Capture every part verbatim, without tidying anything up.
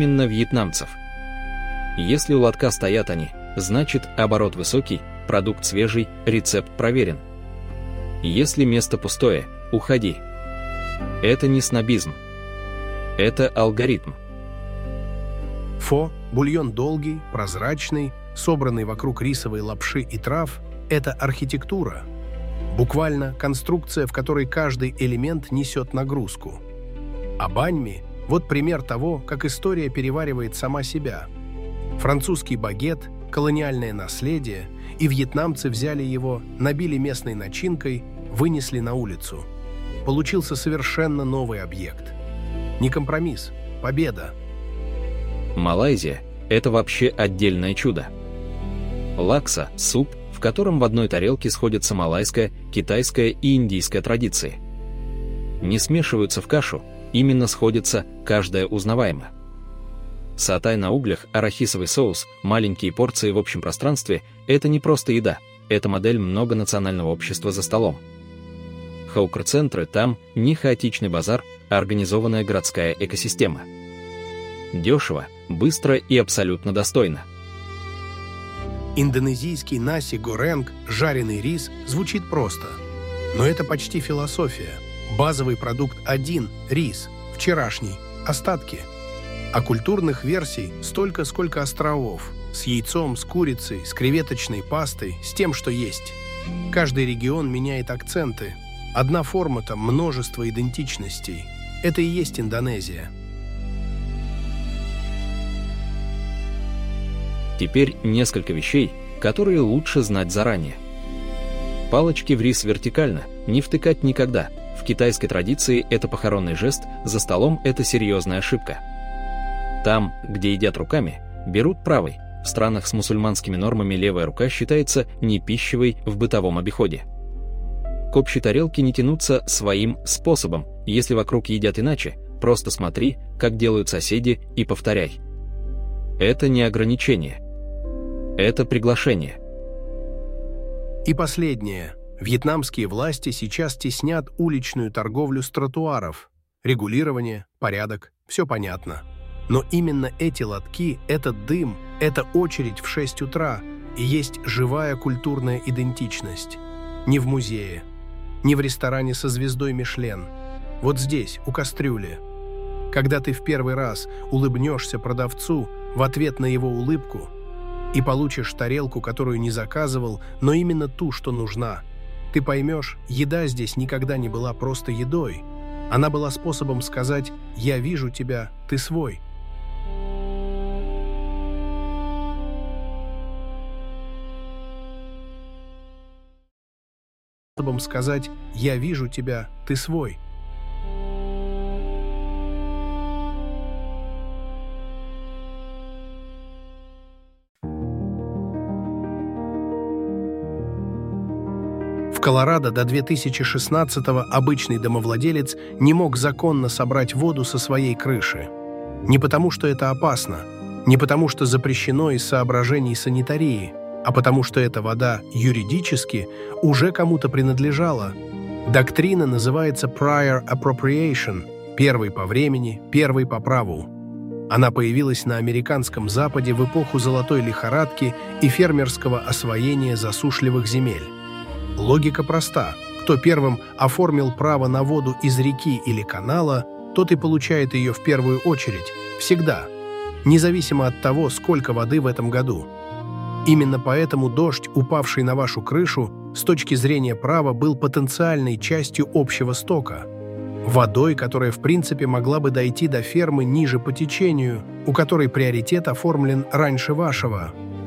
именно вьетнамцев. Если у лотка стоят они, значит оборот высокий, продукт свежий, рецепт проверен. Если место пустое, уходи. Это не снобизм. Это алгоритм. Фо – бульон долгий, прозрачный, собранный вокруг рисовой лапши и трав – это архитектура. Буквально конструкция, в которой каждый элемент несет нагрузку. А баньми – вот пример того, как история переваривает сама себя. Французский багет, колониальное наследие, и вьетнамцы взяли его, набили местной начинкой, вынесли на улицу. Получился совершенно новый объект. Не компромисс, победа. Малайзия – это вообще отдельное чудо. Лакса – суп, в котором в одной тарелке сходятся малайская, китайская и индийская традиции. Не смешиваются в кашу, именно сходятся, каждая узнаваема. Сатай на углях, арахисовый соус, маленькие порции в общем пространстве – это не просто еда, это модель многонационального общества за столом. Хаукр-центры там не хаотичный базар, а организованная городская экосистема. Дешево, быстро и абсолютно достойно. Индонезийский наси горенг, жареный рис, звучит просто. Но это почти философия. Базовый продукт один – рис, вчерашний, остатки. А культурных версий столько, сколько островов. С яйцом, с курицей, с креветочной пастой, с тем, что есть. Каждый регион меняет акценты. Одна форма там множество идентичностей. Это и есть Индонезия. Теперь несколько вещей, которые лучше знать заранее. Палочки в рис вертикально, не втыкать никогда. В китайской традиции это похоронный жест, за столом это серьезная ошибка. Там, где едят руками, берут правой. В странах с мусульманскими нормами левая рука считается не пищевой в бытовом обиходе. К общей тарелке не тянуться своим способом. Если вокруг едят иначе, просто смотри, как делают соседи, и повторяй. Это не ограничение. Это приглашение. И последнее. Вьетнамские власти сейчас теснят уличную торговлю с тротуаров. Регулирование, порядок, все понятно. Но именно эти лотки, этот дым, эта очередь в шесть утра и есть живая культурная идентичность. Не в музее, не в ресторане со звездой Мишлен. Вот здесь, у кастрюли. Когда ты в первый раз улыбнешься продавцу в ответ на его улыбку и получишь тарелку, которую не заказывал, но именно ту, что нужна, ты поймешь, еда здесь никогда не была просто едой. Она была способом сказать «я вижу тебя, ты свой». Способом сказать «я вижу тебя, ты свой». В Колорадо до две тысячи шестнадцатого обычный домовладелец не мог законно собрать воду со своей крыши. Не потому, что это опасно, не потому, что запрещено из соображений санитарии, а потому, что эта вода юридически уже кому-то принадлежала. Доктрина называется prior appropriation – первый по времени, первый по праву. Она появилась на американском Западе в эпоху золотой лихорадки и фермерского освоения засушливых земель. Логика проста. Кто первым оформил право на воду из реки или канала, тот и получает ее в первую очередь, всегда, независимо от того, сколько воды в этом году. Именно поэтому дождь, упавший на вашу крышу, с точки зрения права был потенциальной частью общего стока. Водой, которая в принципе могла бы дойти до фермы ниже по течению, у которой приоритет оформлен раньше вашего.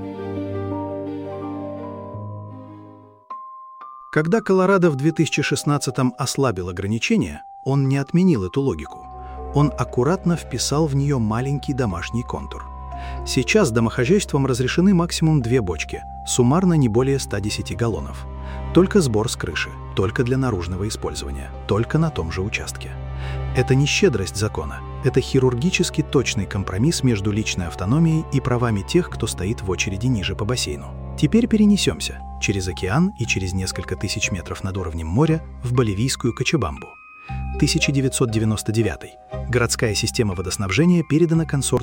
Когда Колорадо в две тысячи шестнадцатом ослабил ограничения, он не отменил эту логику. Он аккуратно вписал в нее маленький домашний контур. Сейчас домохозяйствам разрешены максимум две бочки, суммарно не более ста десяти галлонов. Только сбор с крыши, только для наружного использования, только на том же участке. Это не щедрость закона, это хирургически точный компромисс между личной автономией и правами тех, кто стоит в очереди ниже по бассейну. Теперь перенесемся через океан и через несколько тысяч метров над уровнем моря в боливийскую Кочабамбу. тысяча девятьсот девяносто девятый. Городская система водоснабжения передана консорциуму